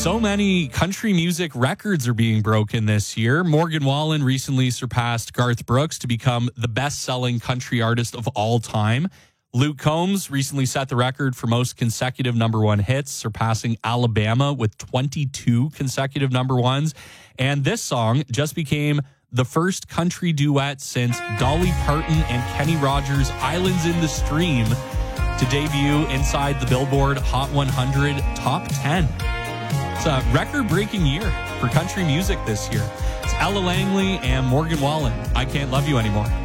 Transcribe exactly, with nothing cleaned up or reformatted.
So many country music records are being broken this year. Morgan Wallen recently surpassed Garth Brooks to become the best-selling country artist of all time. Luke Combs recently set the record for most consecutive number one hits, surpassing Alabama with twenty-two consecutive number ones. And this song just became the first country duet since Dolly Parton and Kenny Rogers' Islands in the Stream to debut inside the Billboard Hot one hundred Top ten. It's a record-breaking year for country music this year. It's Ella Langley and Morgan Wallen. I Can't Love You Anymore.